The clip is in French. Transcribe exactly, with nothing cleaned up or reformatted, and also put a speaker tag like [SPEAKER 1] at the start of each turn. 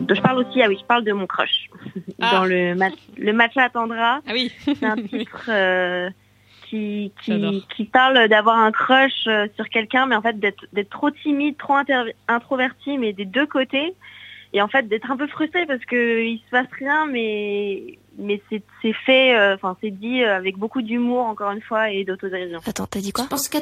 [SPEAKER 1] je parle aussi, ah oui, je parle de mon crush.
[SPEAKER 2] Ah.
[SPEAKER 1] Dans le, mat- le Matcha attendra.
[SPEAKER 2] Ah oui.
[SPEAKER 1] C'est un titre euh, qui, qui, qui parle d'avoir un crush euh, sur quelqu'un, mais en fait d'être, d'être trop timide, trop inter- introverti, mais des deux côtés. Et en fait d'être un peu frustré parce que il se passe rien, mais mais c'est c'est fait, enfin euh, c'est dit avec beaucoup d'humour encore une fois et d'autodérision.
[SPEAKER 3] Attends, t'as dit quoi?
[SPEAKER 4] Je pense que